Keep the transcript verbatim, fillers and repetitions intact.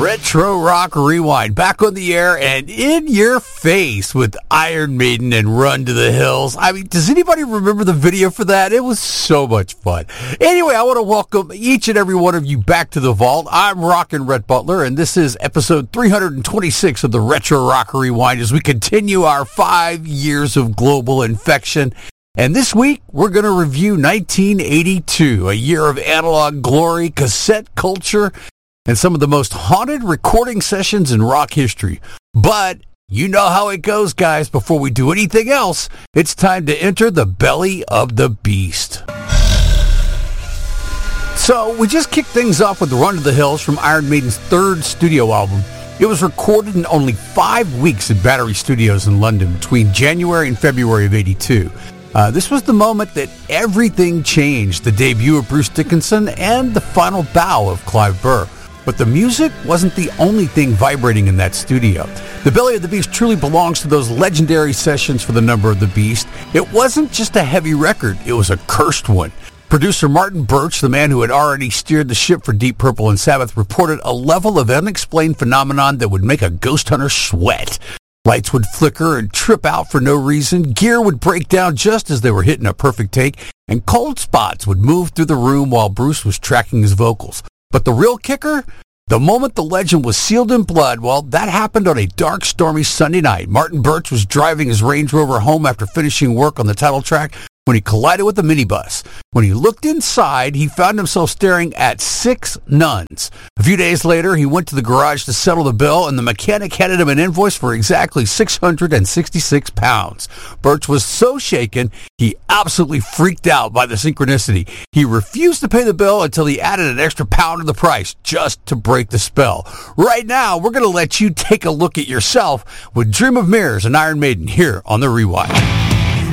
Retro Rock Rewind, back on the air and in your face with Iron Maiden and Run to the Hills. I mean, does anybody remember the video for that? It was so much fun. Anyway, I want to welcome each and every one of you back to the vault. I'm Rockin' Rhett Butler, and this is episode three hundred twenty-six of the Retro Rock Rewind as we continue our five years of global infection. And this week, we're going to review nineteen eighty-two, a year of analog glory, cassette culture, and some of the most haunted recording sessions in rock history. But you know how it goes, guys. Before we do anything else, it's time to enter the belly of the beast. So we just kicked things off with Run to the Hills from Iron Maiden's third studio album. It was recorded in only five weeks at Battery Studios in London between January and February of eighty-two. Uh, this was the moment that everything changed, the debut of Bruce Dickinson and the final bow of Clive Burr. But the music wasn't the only thing vibrating in that studio. The Belly of the Beast truly belongs to those legendary sessions for the Number of the Beast. It wasn't just a heavy record, it was a cursed one. Producer Martin Birch, the man who had already steered the ship for Deep Purple and Sabbath, reported a level of unexplained phenomenon that would make a ghost hunter sweat. Lights would flicker and trip out for no reason, gear would break down just as they were hitting a perfect take, and cold spots would move through the room while Bruce was tracking his vocals. But the real kicker? The moment the legend was sealed in blood, well, that happened on a dark, stormy Sunday night. Martin Birch was driving his Range Rover home after finishing work on the title track when he collided with a minibus. When he looked inside, he found himself staring at six nuns. A few days later, he went to the garage to settle the bill, and the mechanic handed him an invoice for exactly six hundred sixty-six pounds. Birch was so shaken, he absolutely freaked out by the synchronicity. He refused to pay the bill until he added an extra pound to the price, just to break the spell. Right now, we're going to let you take a look at yourself with Dream of Mirrors and Iron Maiden here on The Rewind.